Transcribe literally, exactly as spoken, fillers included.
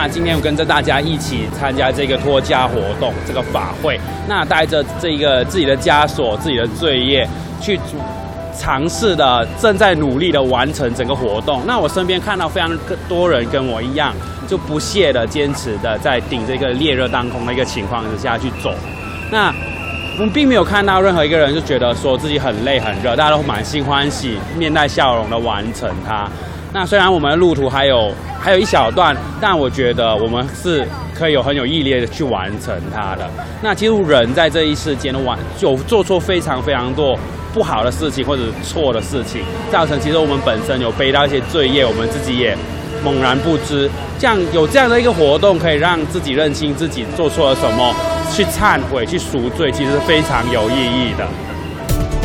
那今天我跟着大家一起参加这个脱家活动，这个法会。那带着这个自己的枷锁、自己的罪业，去尝试的正在努力的完成整个活动。那我身边看到非常多人跟我一样，就不懈的、坚持的在顶这个烈热当空的一个情况之下去走。那我们并没有看到任何一个人就觉得说自己很累很热，大家都满心欢喜、面带笑容的完成它。那虽然我们的路途还有还有一小段，但我觉得我们是可以有很有毅力的去完成它的。那其实人在这一世间完有做错非常非常多不好的事情或者错的事情，造成其实我们本身有背到一些罪业，我们自己也猛然不知。这样有这样的一个活动，可以让自己认清自己做错了什么，去忏悔、去赎罪，其实是非常有意义的。